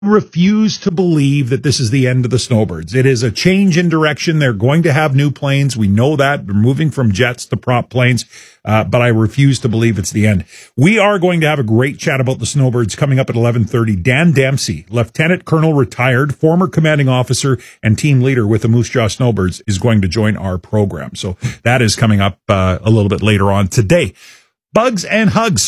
refuse to believe that this is the end of the snowbirds. It is a change in direction. They're going to have new planes. We know that. They're moving from jets to prop planes, but I refuse to believe it's the end. We are going to have a great chat about the snowbirds coming up at 11:30. Dan Dempsey, Lieutenant Colonel retired, former commanding officer and team leader with the Moose Jaw Snowbirds, is going to join our program. So that is coming up a little bit later on today. Bugs and Hugs,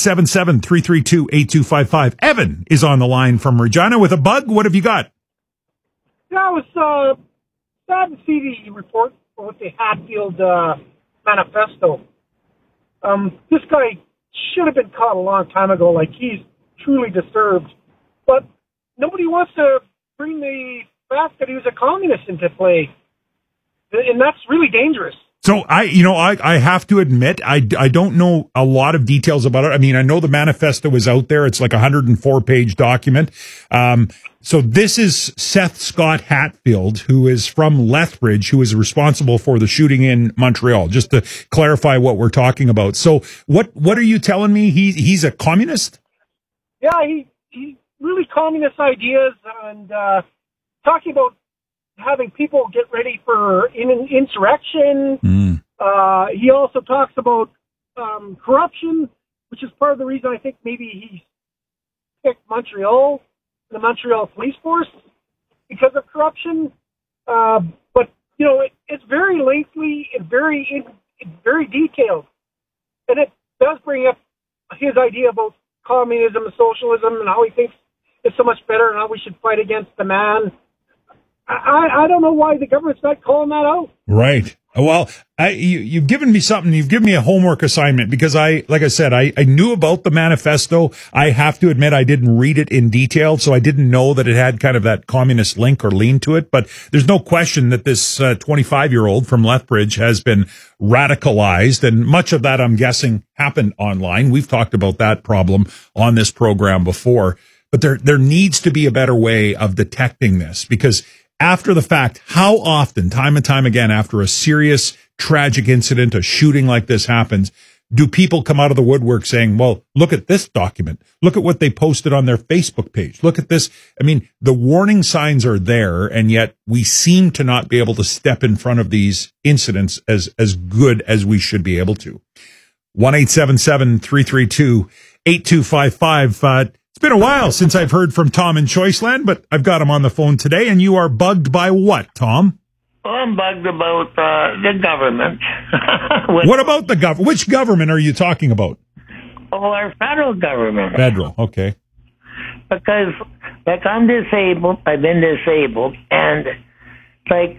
1-877-332-8255. Evan is on the line from Regina with a bug. What have you got? Yeah, I was sad to see the report about the Hatfield manifesto. This guy should have been caught a long time ago. Like, he's truly disturbed. But nobody wants to bring the fact that he was a communist into play. And that's really dangerous. So I have to admit, I don't know a lot of details about it. I mean, I know the manifesto is out there. It's like a 104-page document. So this is Seth Scott Hatfield, who is from Lethbridge, who is responsible for the shooting in Montreal, just to clarify what we're talking about. So what are you telling me? He's a communist? Yeah, he really communist ideas, and talking about having people get ready for insurrection. He also talks about corruption, which is part of the reason I think maybe he picked Montreal, the Montreal police force, because of corruption. But, you know, it's very lengthy and very detailed. And it does bring up his idea about communism and socialism and how he thinks it's so much better and how we should fight against the man. I don't know why the government's not calling that out. Right. Well, you've given me something. You've given me a homework assignment because like I said, I knew about the manifesto. I have to admit I didn't read it in detail, so I didn't know that it had kind of that communist link or lean to it. But there's no question that this 25-year-old from Lethbridge has been radicalized, and much of that, I'm guessing, happened online. We've talked about that problem on this program before. But there needs to be a better way of detecting this, because after the fact, how often, time and time again, after a serious, tragic incident, a shooting like this happens, do people come out of the woodwork saying, well, look at this document. Look at what they posted on their Facebook page. Look at this. I mean, the warning signs are there, and yet we seem to not be able to step in front of these incidents as good as we should be able to. 1-877-332-8255. It's been a while since I've heard from Tom in Choiceland, but I've got him on the phone today, and you are bugged by what, Tom? Well, I'm bugged about the government. What about the government? Which government are you talking about? Oh, our federal government. Federal, okay. Because, like, I'm disabled, I've been disabled, and, like,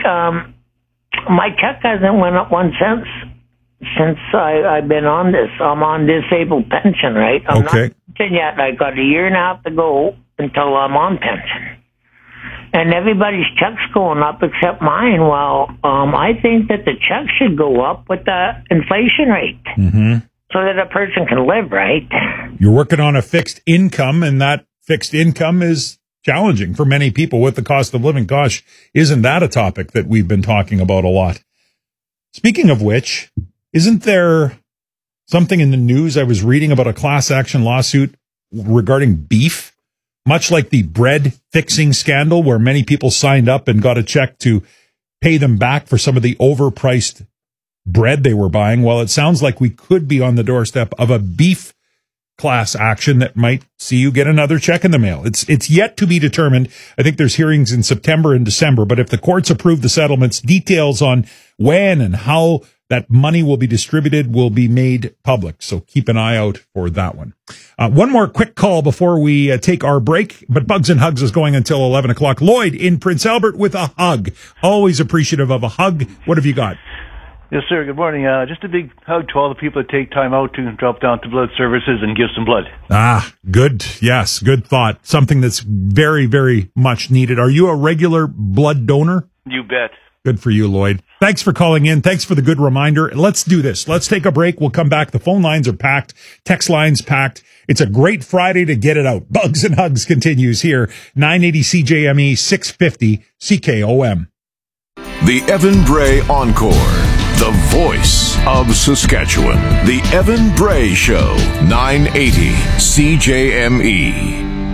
my check hasn't went up 1 cent since I've been on this. I'm on disabled pension, right? I'm not pension yet. I got a year and a half to go until I'm on pension. And everybody's check's going up except mine. Well, I think that the check should go up with the inflation rate so that a person can live, right? You're working on a fixed income, and that fixed income is challenging for many people with the cost of living. Gosh, isn't that a topic that we've been talking about a lot? Speaking of which, isn't there something in the news I was reading about a class action lawsuit regarding beef, much like the bread fixing scandal where many people signed up and got a check to pay them back for some of the overpriced bread they were buying? Well, it sounds like we could be on the doorstep of a beef class action that might see you get another check in the mail. It's yet to be determined. I think there's hearings in September and December, but if the courts approve the settlements, details on when and how that money will be distributed will be made public. So keep an eye out for that one. One more quick call before we take our break. But Bugs and Hugs is going until 11 o'clock. Lloyd in Prince Albert with a hug. Always appreciative of a hug. What have you got? Yes, sir. Good morning. Just a big hug to all the people that take time out to drop down to blood services and give some blood. Ah, good. Yes, good thought. Something that's very, very much needed. Are you a regular blood donor? You bet. Good for you, Lloyd. Thanks for calling in. Thanks for the good reminder. Let's do this. Let's take a break. We'll come back. The phone lines are packed. Text lines packed. It's a great Friday to get it out. Bugs and Hugs continues here. 980 CJME 650 CKOM. The Evan Bray Encore. The voice of Saskatchewan. The Evan Bray Show. 980 CJME.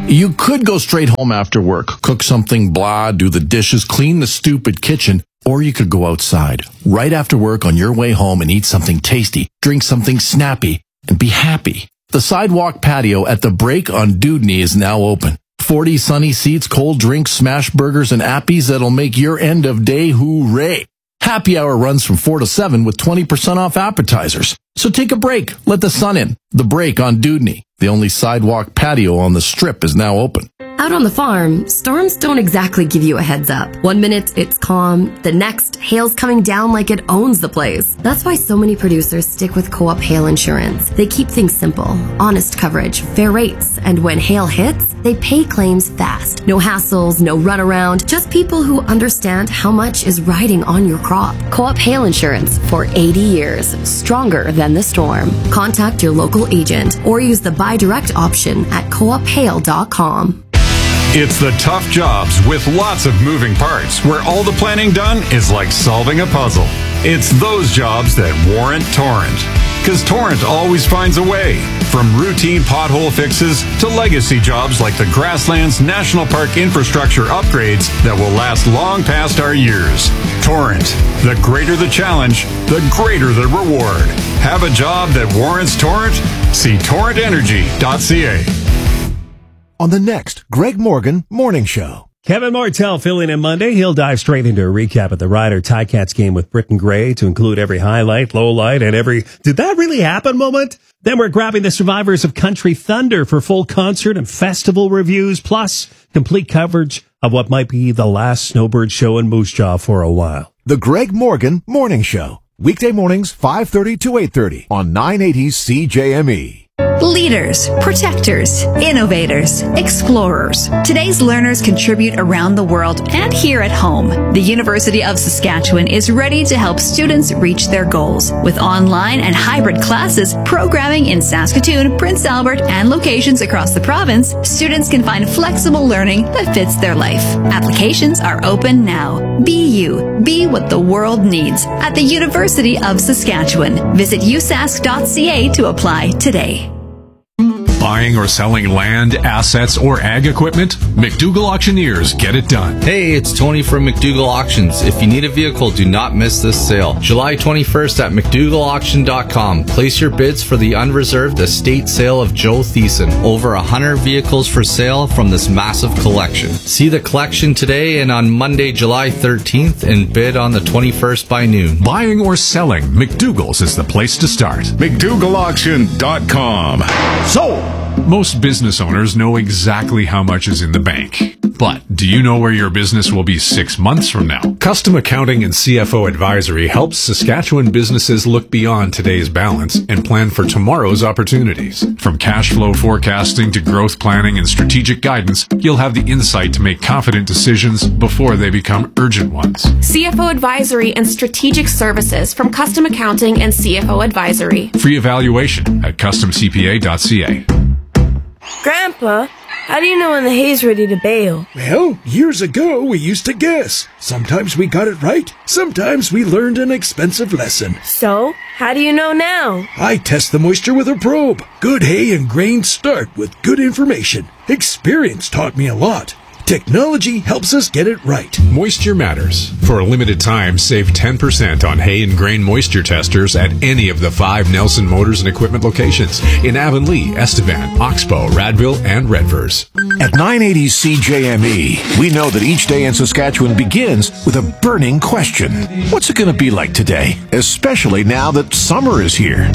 You could go straight home after work, cook something blah, do the dishes, clean the stupid kitchen, or you could go outside right after work on your way home and eat something tasty, drink something snappy, and be happy. The sidewalk patio at the Break on Dudney is now open. 40 sunny seats, cold drinks, smash burgers, and appies that'll make your end of day hooray. Happy hour runs from 4 to 7 with 20% off appetizers. So take a break. Let the sun in. The Break on Dudney. The only sidewalk patio on the Strip is now open. Out on the farm, storms don't exactly give you a heads up. 1 minute, it's calm. The next, hail's coming down like it owns the place. That's why so many producers stick with Co-op Hail Insurance. They keep things simple, honest coverage, fair rates, and when hail hits, they pay claims fast. No hassles, no runaround, just people who understand how much is riding on your crop. Co-op Hail Insurance for 80 years, stronger than the storm. Contact your local agent or use the Buy Direct option at coophail.com. It's the tough jobs with lots of moving parts where all the planning done is like solving a puzzle. It's those jobs that warrant Torrent. Because Torrent always finds a way. From routine pothole fixes to legacy jobs like the Grasslands National Park infrastructure upgrades that will last long past our years. Torrent. The greater the challenge, the greater the reward. Have a job that warrants Torrent? See torrentenergy.ca. On the next Greg Morgan Morning Show. Kevin Martell filling in Monday. He'll dive straight into a recap of the Ryder Ticats game with Britton Gray to include every highlight, low light, and every "did that really happen" moment. Then we're grabbing the survivors of Country Thunder for full concert and festival reviews, plus complete coverage of what might be the last snowbird show in Moose Jaw for a while. The Greg Morgan Morning Show. Weekday mornings, 5:30 to 8:30 on 980 CJME. Leaders, protectors, innovators, explorers. Today's learners contribute around the world and here at home. The University of Saskatchewan is ready to help students reach their goals. With online and hybrid classes, programming in Saskatoon, Prince Albert, and locations across the province, students can find flexible learning that fits their life. Applications are open now. Be you. Be what the world needs at the University of Saskatchewan. Visit usask.ca to apply today. Buying or selling land, assets, or ag equipment? McDougall Auctioneers get it done. Hey, it's Tony from McDougall Auctions. If you need a vehicle, do not miss this sale. July 21st at McDougallAuction.com. Place your bids for the unreserved estate sale of Joe Thiessen. Over 100 vehicles for sale from this massive collection. See the collection today and on Monday, July 13th, and bid on the 21st by noon. Buying or selling, McDougall's is the place to start. McDougallAuction.com. Sold! Most business owners know exactly how much is in the bank. But do you know where your business will be 6 months from now? Custom Accounting and CFO Advisory helps Saskatchewan businesses look beyond today's balance and plan for tomorrow's opportunities. From cash flow forecasting to growth planning and strategic guidance, you'll have the insight to make confident decisions before they become urgent ones. CFO Advisory and Strategic Services from Custom Accounting and CFO Advisory. Free evaluation at customcpa.ca. Grandpa, how do you know when the hay's ready to bale? Well, years ago we used to guess. Sometimes we got it right, sometimes we learned an expensive lesson. So, how do you know now? I test the moisture with a probe. Good hay and grain start with good information. Experience taught me a lot. Technology helps us get it right. Moisture matters. For a limited time, save 10% on hay and grain moisture testers at any of the 5 Nelson Motors and Equipment locations in Avonlea, Estevan, Oxbow, Radville, and Redvers. At 980 CJME, we know that each day in Saskatchewan begins with a burning question. What's it going to be like today? Especially now that summer is here.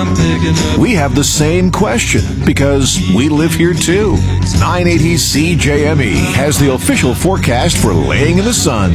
We have the same question because we live here too. 980 CJME has the official forecast for laying in the sun.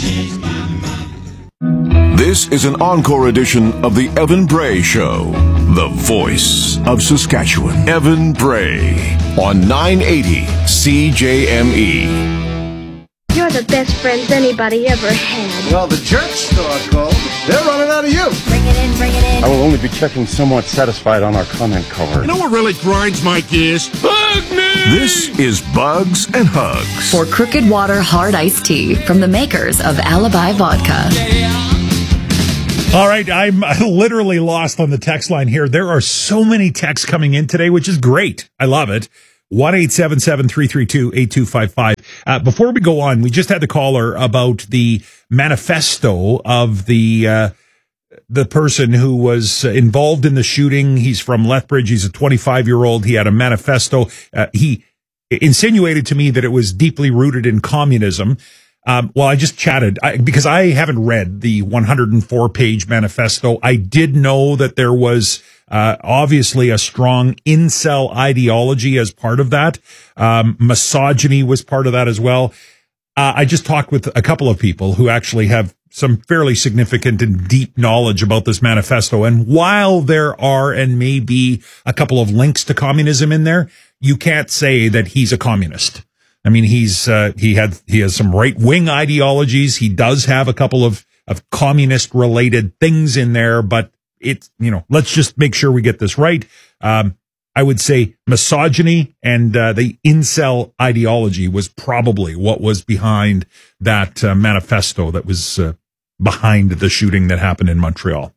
This is an encore edition of the Evan Bray Show, the voice of Saskatchewan. Evan Bray on 980 CJME. You're the best friends anybody ever had. Well, the jerk store called. They're running out of you. Bring it in, bring it in. I will only be checking somewhat satisfied on our comment card. You know what really grinds my gears? Bug me! This is Bugs and Hugs. For Crooked Water Hard Iced Tea from the makers of Alibi Vodka. All right, I'm literally lost on the text line here. There are so many texts coming in today, which is great. I love it. 1-877-332-8255. Before we go on, we just had the caller about the manifesto of the person who was involved in the shooting. He's from Lethbridge. He's a 25-year-old. He had a manifesto. He insinuated to me that it was deeply rooted in communism. Well, I just chatted because I haven't read the 104-page manifesto. I did know that there was obviously a strong incel ideology as part of that. Misogyny was part of that as well. I just talked with a couple of people who actually have some fairly significant and deep knowledge about this manifesto. And while there are and may be a couple of links to communism in there, you can't say that he's a communist. I mean, he has some right-wing ideologies. He does have a couple of communist-related things in there, but it's, let's just make sure we get this right. I would say misogyny and the incel ideology was probably what was behind that manifesto that was behind the shooting that happened in Montreal.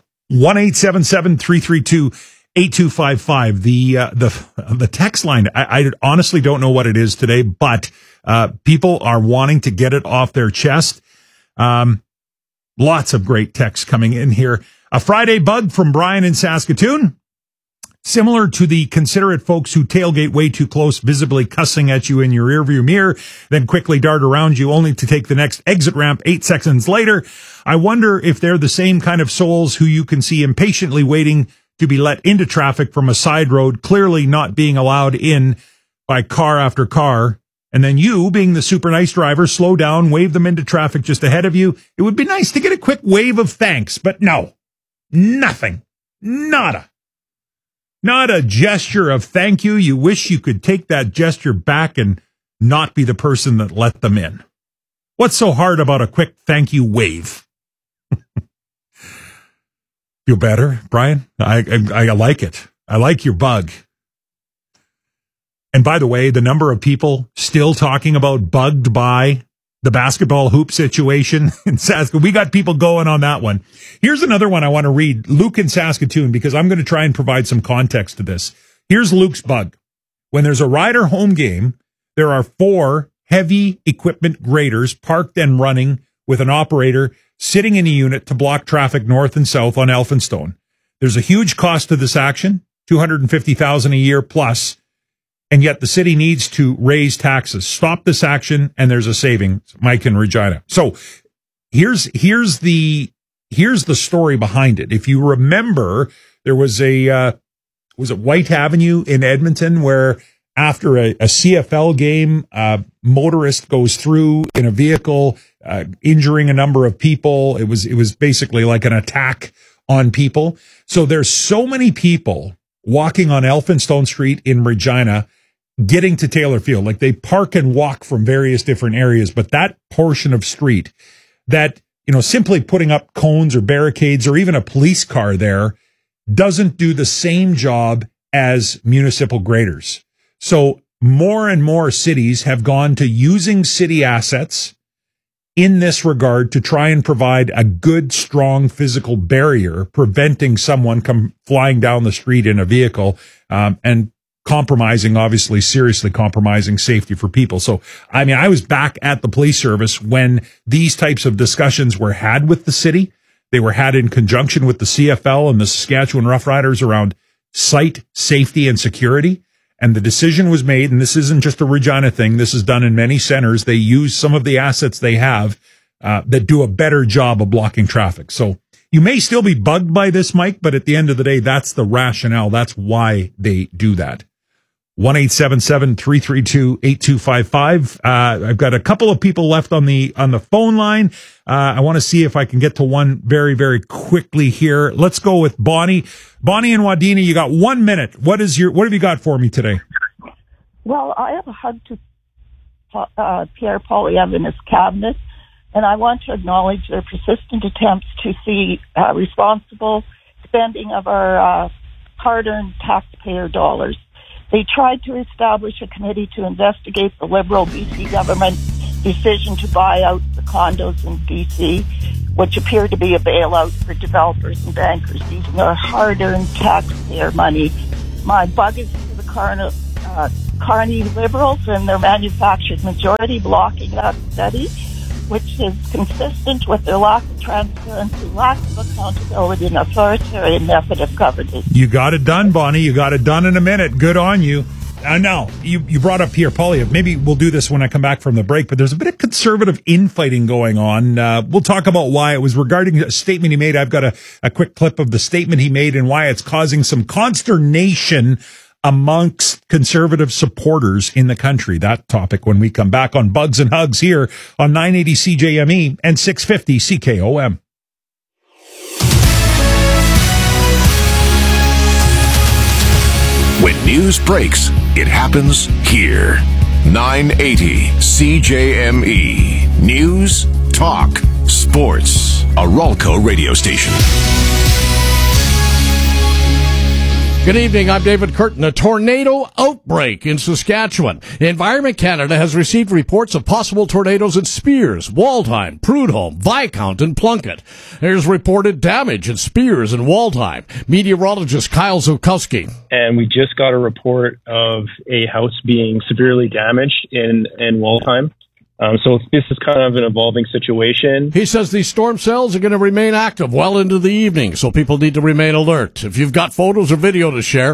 1-877-332-8255. The text line, I honestly don't know what it is today, but people are wanting to get it off their chest. Lots of great texts coming in here. A Friday bug from Brian in Saskatoon. Similar to the considerate folks who tailgate way too close, visibly cussing at you in your rearview mirror, then quickly dart around you only to take the next exit ramp 8 seconds later. I wonder if they're the same kind of souls who you can see impatiently waiting to be let into traffic from a side road, clearly not being allowed in by car after car. And then you, being the super nice driver, slow down, wave them into traffic just ahead of you. It would be nice to get a quick wave of thanks, but no, nothing, nada. Not a gesture of thank you. You wish you could take that gesture back and not be the person that let them in. What's so hard about a quick thank you wave? Feel better, Brian? I like it. I like your bug. And by the way, the number of people still talking about bugged by the basketball hoop situation in Saskatoon. We got people going on that one. Here's another one I want to read. Luke in Saskatoon, because I'm going to try and provide some context to this. Here's Luke's bug. When there's a Rider home game, there are 4 heavy equipment graders parked and running with an operator sitting in a unit to block traffic north and south on Elphinstone. There's a huge cost to this action, $250,000 a year plus. And yet the city needs to raise taxes. Stop this action, and there's a saving. Mike in Regina. So here's the story behind it. If you remember, there was was it White Avenue in Edmonton, where after a CFL game, a motorist goes through in a vehicle, injuring a number of people. It was basically like an attack on people. So there's so many people walking on Elphinstone Street in Regina, getting to Taylor Field. Like, they park and walk from various different areas, but that portion of street that, simply putting up cones or barricades or even a police car there doesn't do the same job as municipal graders. So more and more cities have gone to using city assets in this regard to try and provide a good, strong physical barrier, preventing someone flying down the street in a vehicle, and seriously compromising safety for people. So, I mean, I was back at the police service when these types of discussions were had with the city. They were had in conjunction with the CFL and the Saskatchewan Roughriders around site safety and security. And the decision was made, and this isn't just a Regina thing. This is done in many centers. They use some of the assets they have that do a better job of blocking traffic. So you may still be bugged by this, Mike, but at the end of the day, that's the rationale. That's why they do that. 1-877-332-8255. I've got a couple of people left on the phone line. I want to see if I can get to one very, very quickly here. Let's go with Bonnie. Bonnie and Wadena, you got 1 minute. What have you got for me today? Well, I have a hug to Pierre Poilievre and his cabinet, and I want to acknowledge their persistent attempts to see responsible spending of our hard-earned taxpayer dollars. They tried to establish a committee to investigate the Liberal BC government's decision to buy out the condos in BC, which appeared to be a bailout for developers and bankers using our hard-earned taxpayer money. My bug is to the Carney Liberals and their manufactured majority blocking that study, which is consistent with their lack of transparency, lack of accountability, and authoritarian method of governance. You got it done, Bonnie. You got it done in a minute. Good on you. Now, you brought up Pierre Poilievre. Maybe we'll do this when I come back from the break, but there's a bit of conservative infighting going on. We'll talk about why. It was regarding a statement he made. I've got a quick clip of the statement he made and why it's causing some consternation amongst conservative supporters in the country. That topic when we come back on Bugs and Hugs here on 980 CJME and 650 CKOM. When news breaks, it happens here. 980 CJME. News, talk, sports. A Ralco radio station. Good evening, I'm David Curtin. A tornado outbreak in Saskatchewan. Environment Canada has received reports of possible tornadoes in Spears, Waldheim, Prudhoe, Viscount, and Plunkett. There's reported damage in Spears and Waldheim. Meteorologist Kyle Zukowski. And we just got a report of a house being severely damaged in Waldheim. So this is kind of an evolving situation. He says these storm cells are going to remain active well into the evening, so people need to remain alert. If you've got photos or video to share,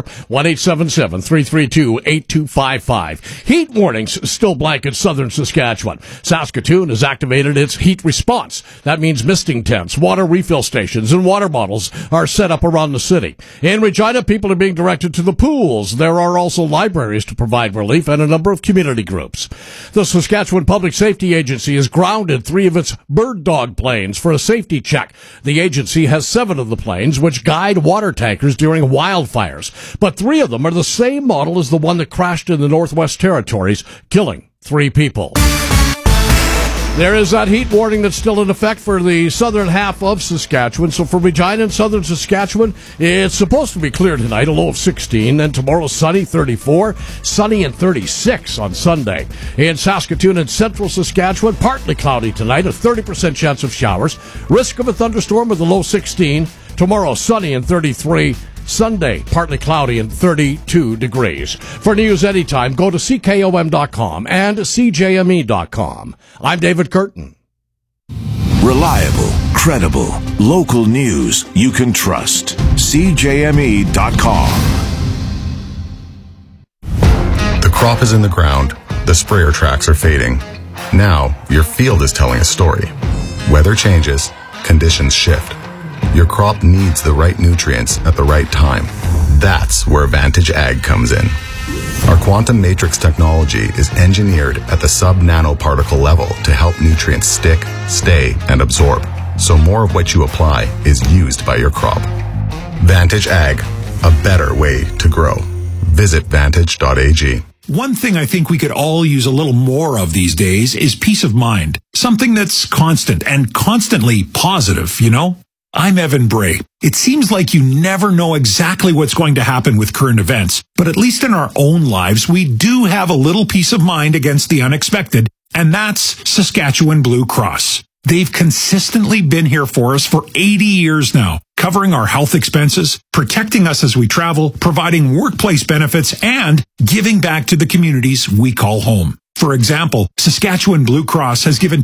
1-877-332-8255. Heat warnings still blanket southern Saskatchewan. Saskatoon has activated its heat response. That means misting tents, water refill stations, and water bottles are set up around the city. In Regina, people are being directed to the pools. There are also libraries to provide relief and a number of community groups. The Saskatchewan Public Safety Agency has grounded 3 of its Bird Dog planes for a safety check. The agency has 7 of the planes which guide water tankers during wildfires, but 3 of them are the same model as the one that crashed in the Northwest Territories, killing 3 people. There is that heat warning that's still in effect for the southern half of Saskatchewan. So for Regina and southern Saskatchewan, it's supposed to be clear tonight, a low of 16. Then tomorrow, sunny, 34. Sunny and 36 on Sunday. In Saskatoon and central Saskatchewan, partly cloudy tonight, a 30% chance of showers. Risk of a thunderstorm with a low 16. Tomorrow, sunny and 33. Sunday, partly cloudy and 32 degrees. For news anytime, go to CKOM.com and CJME.com. I'm David Curtin. Reliable, credible, local news you can trust. CJME.com. The crop is in the ground. The sprayer tracks are fading. Now, your field is telling a story. Weather changes. Conditions shift. Your crop needs the right nutrients at the right time. That's where Vantage Ag comes in. Our quantum matrix technology is engineered at the sub-nanoparticle level to help nutrients stick, stay, and absorb, so more of what you apply is used by your crop. Vantage Ag, a better way to grow. Visit vantage.ag. One thing I think we could all use a little more of these days is peace of mind. Something that's constant and constantly positive, you know? I'm Evan Bray. It seems like you never know exactly what's going to happen with current events, but at least in our own lives, we do have a little peace of mind against the unexpected, and that's Saskatchewan Blue Cross. They've consistently been here for us for 80 years now, covering our health expenses, protecting us as we travel, providing workplace benefits, and giving back to the communities we call home. For example, Saskatchewan Blue Cross has given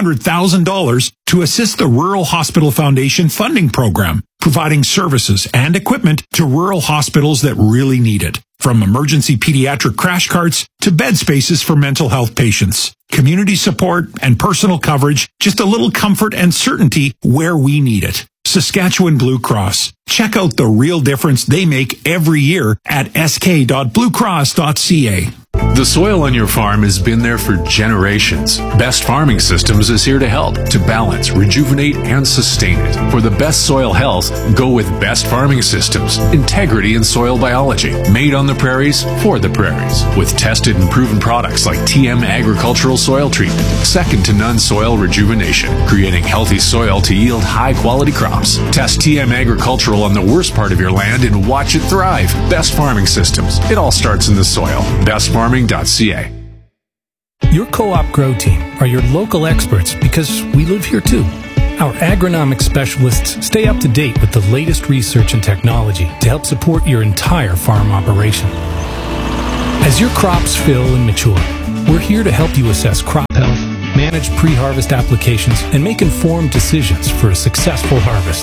$200,000 to assist the Rural Hospital Foundation funding program, providing services and equipment to rural hospitals that really need it. From emergency pediatric crash carts to bed spaces for mental health patients. Community support and personal coverage, just a little comfort and certainty where we need it. Saskatchewan Blue Cross. Check out the real difference they make every year at sk.bluecross.ca. The soil on your farm has been there for generations. Best Farming Systems is here to help, to balance, rejuvenate, and sustain it. For the best soil health, go with Best Farming Systems. Integrity in soil biology. Made on the prairies, for the prairies. With tested and proven products like TM Agricultural Soil Treatment. Second to none soil rejuvenation. Creating healthy soil to yield high-quality crops. Test TM Agricultural on the worst part of your land and watch it thrive. Best Farming Systems. It all starts in the soil. bestfarming.ca. Your Co-op Grow Team are your local experts because we live here too. Our agronomic specialists stay up to date with the latest research and technology to help support your entire farm operation. As your crops fill and mature, we're here to help you assess crop health, manage pre-harvest applications, and make informed decisions for a successful harvest.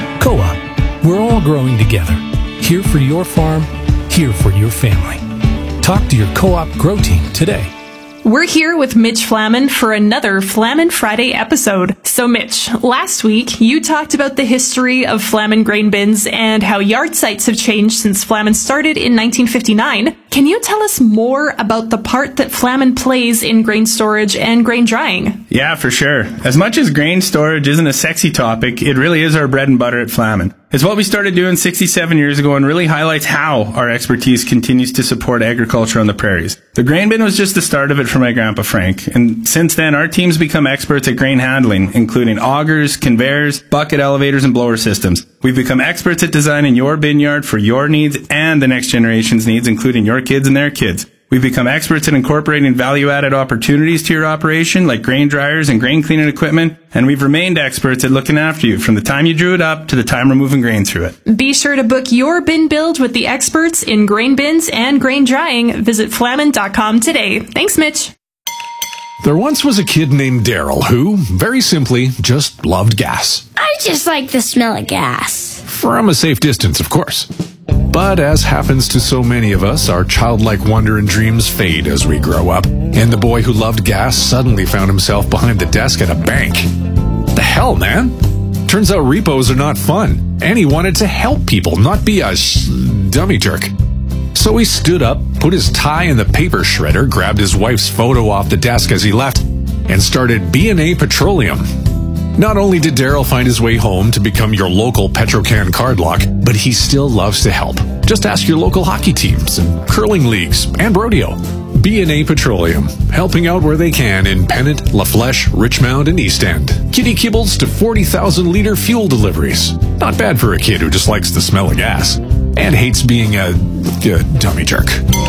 Co-op, we're all growing together. Here for your farm, here for your family. Talk to your Co-op Grow Team today. We're here with Mitch Flaman for another Flaman Friday episode. So Mitch, last week you talked about the history of Flaman grain bins and how yard sites have changed since Flaman started in 1959. Can you tell us more about the part that Flaman plays in grain storage and grain drying? Yeah, for sure. As much as grain storage isn't a sexy topic, it really is our bread and butter at Flaman. It's what we started doing 67 years ago and really highlights how our expertise continues to support agriculture on the prairies. The grain bin was just the start of it for my grandpa Frank, and since then our team's become experts at grain handling, including augers, conveyors, bucket elevators, and blower systems. We've become experts at designing your bin yard for your needs and the next generation's needs, including your kids and their kids. We've become experts at incorporating value-added opportunities to your operation, like grain dryers and grain cleaning equipment, and we've remained experts at looking after you from the time you drew it up to the time we're moving grain through it. Be sure to book your bin build with the experts in grain bins and grain drying. Visit Flaman.com today. Thanks, Mitch. There once was a kid named Daryl who, very simply, just loved gas. I just like the smell of gas. From a safe distance, of course. But as happens to so many of us, our childlike wonder and dreams fade as we grow up. And the boy who loved gas suddenly found himself behind the desk at a bank. The hell, man? Turns out repos are not fun. And he wanted to help people, not be a dummy jerk. So he stood up, put his tie in the paper shredder, grabbed his wife's photo off the desk as he left, and started B&A Petroleum. Not only did Daryl find his way home to become your local Petrocan card lock, but he still loves to help. Just ask your local hockey teams and curling leagues and rodeo. B&A Petroleum, helping out where they can in Pennant, La Flèche, Richmond, and East End. Kitty kibbles to 40,000-liter fuel deliveries. Not bad for a kid who just likes the smell of gas and hates being a dummy jerk.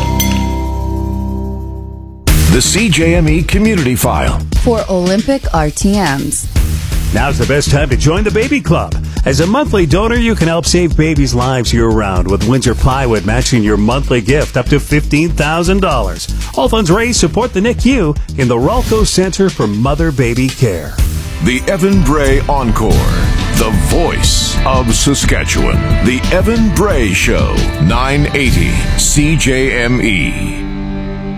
The CJME Community File for Olympic RTMs. Now's the best time to join the Baby Club. As a monthly donor, you can help save babies' lives year-round with Windsor Plywood matching your monthly gift up to $15,000. All funds raised support the NICU in the Ralco Center for Mother-Baby Care. The Evan Bray Encore, the voice of Saskatchewan. The Evan Bray Show, 980 CJME.